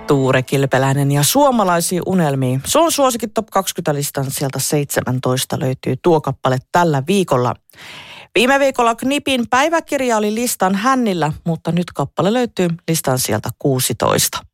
Tuure Kilpeläinen ja Suomalaisia unelmia. Sun suosikin Top 20-listan sieltä 17 löytyy tuo kappale tällä viikolla. Viime viikolla Knipin päiväkirja oli listan hännillä, mutta nyt kappale löytyy listan sieltä 16.